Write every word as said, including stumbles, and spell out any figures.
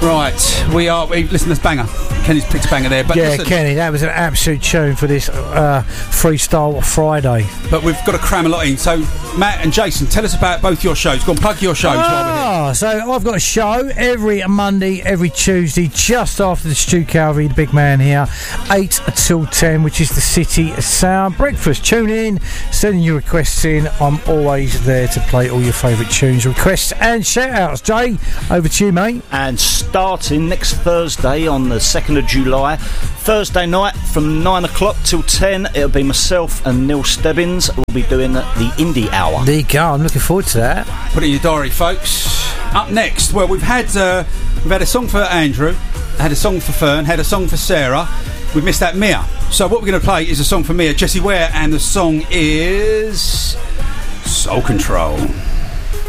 Right, we are. We, listen, there's banger. Kenny's picked a banger there. But yeah, listen, Kenny, that was an absolute tune for this uh, Freestyle Friday. But we've got to cram a lot in. So, Matt and Jason, tell us about both your shows. Go on, plug your shows while we're here. Ah, so I've got a show every Monday, every Tuesday, just after the Stu Calvey, the big man here, eight till ten, which is the City Sound Breakfast. Tune in, send your requests in. I'm always there to play all your favourite tunes, requests and shout-outs. Jay, over to you, mate. And starting next Thursday on the second of July, Thursday night from nine o'clock till ten, it'll be myself and Neil Stebbins. We'll be doing the Indie Hour. There you go, I'm looking forward to that. Put it in your diary, folks. Up next, well, we've had uh, we've had a song for Andrew, had a song for Fern, had a song for Sarah. We've missed that Mia. So what we're going to play is a song for Mia, Jessie Ware, and the song is Soul Control.